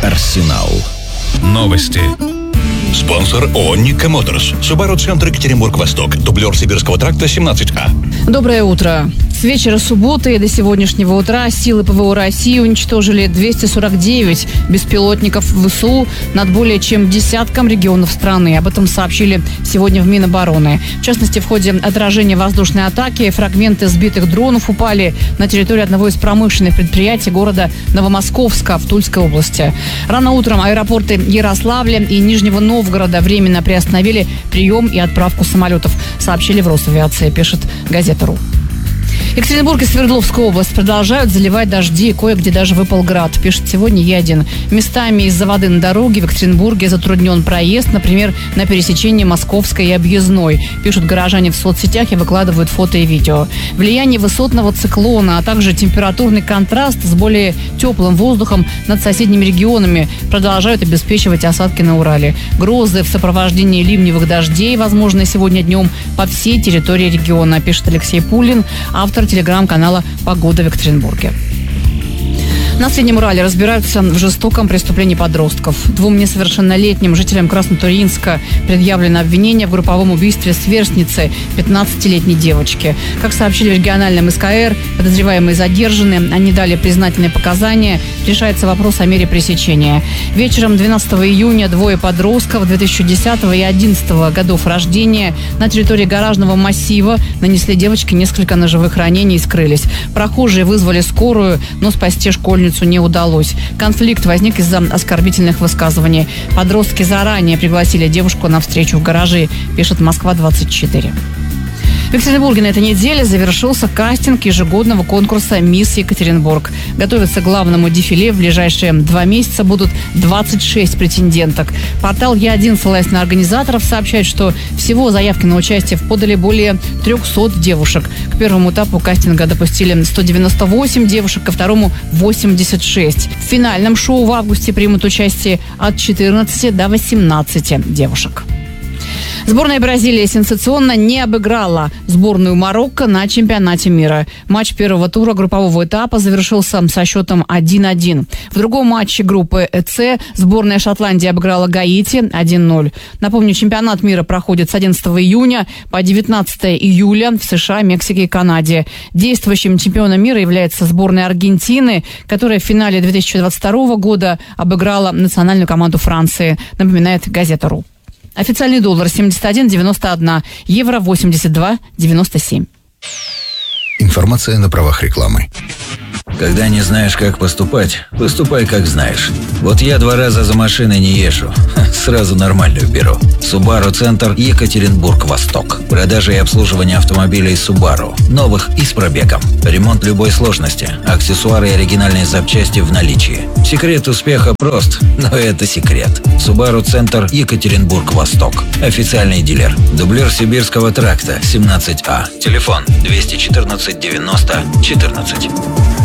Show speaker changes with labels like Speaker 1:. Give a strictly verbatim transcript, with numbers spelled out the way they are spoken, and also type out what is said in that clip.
Speaker 1: Арсенал. Новости.
Speaker 2: Спонсор ООО «Никко Моторс». Subaru Центр Екатеринбург-Восток. Дублер Сибирского тракта семнадцать А.
Speaker 3: Доброе утро. С вечера субботы до сегодняшнего утра силы ПВО России уничтожили двести сорок девять беспилотников ВСУ над более чем десятком регионов страны. Об этом сообщили сегодня в Минобороны. В частности, в ходе отражения воздушной атаки фрагменты сбитых дронов упали на территорию одного из промышленных предприятий города Новомосковска в Тульской области. Рано утром аэропорты Ярославля и Нижнего Новгорода временно приостановили прием и отправку самолетов, сообщили в Росавиации, пишет газета.ру. Екатеринбург и Свердловская область продолжают заливать дожди, кое-где даже выпал град, пишет сегодня Е один. Местами из-за воды на дороге в Екатеринбурге затруднен проезд, например, на пересечении Московской и Объездной, пишут горожане в соцсетях и выкладывают фото и видео. Влияние высотного циклона, а также температурный контраст с более теплым воздухом над соседними регионами продолжают обеспечивать осадки на Урале. Грозы в сопровождении ливневых дождей возможны сегодня днем по всей территории региона, пишет Алексей Пулин, автор телеграм-канала «Погода в Екатеринбурге». На Среднем Урале разбираются в жестоком преступлении подростков. Двум несовершеннолетним жителям Краснотурьинска предъявлено обвинение в групповом убийстве сверстницы пятнадцатилетней девочки. Как сообщили в региональном СКР, подозреваемые задержаны, они дали признательные показания. Решается вопрос о мере пресечения. Вечером двенадцатого июня двое подростков две тысячи десятого и две тысячи одиннадцатого годов рождения на территории гаражного массива нанесли девочке несколько ножевых ранений и скрылись. Прохожие вызвали скорую, но спасти школьницу не удалось. Конфликт возник из-за оскорбительных высказываний. Подростки заранее пригласили девушку на встречу в гараже, пишет Москва двадцать четыре. В Екатеринбурге на этой неделе завершился кастинг ежегодного конкурса «Мисс Екатеринбург». Готовиться к главному дефиле в ближайшие два месяца будут двадцать шесть претенденток. Портал Е один, ссылаясь на организаторов, сообщает, что всего заявки на участие подали более трехсот девушек. К первому этапу кастинга допустили сто девяносто восемь девушек, ко второму – восемьдесят шесть. В финальном шоу в августе примут участие от четырнадцати до восемнадцати девушек. Сборная Бразилии сенсационно не обыграла сборную Марокко на чемпионате мира. Матч первого тура группового этапа завершился со счетом один один. В другом матче группы С сборная Шотландии обыграла Гаити один ноль. Напомню, чемпионат мира проходит с одиннадцатого июня по девятнадцатого июля в США, Мексике и Канаде. Действующим чемпионом мира является сборная Аргентины, которая в финале две тысячи двадцать второго года обыграла национальную команду Франции, напоминает газета.ру. Официальный доллар семьдесят один девяносто один, евро восемьдесят два девяносто семь.
Speaker 1: Информация на правах рекламы.
Speaker 4: Когда не знаешь, как поступать, поступай, как знаешь. Вот я два раза за машиной не езжу. Сразу нормальную беру. Subaru Центр Екатеринбург-Восток. Продажа и обслуживание автомобилей Subaru. Новых и с пробегом. Ремонт любой сложности. Аксессуары и оригинальные запчасти в наличии. Секрет успеха прост, но это секрет. Subaru Центр Екатеринбург-Восток. Официальный дилер. Дублер Сибирского тракта семнадцать А. Телефон двести четырнадцать девяносто четырнадцать.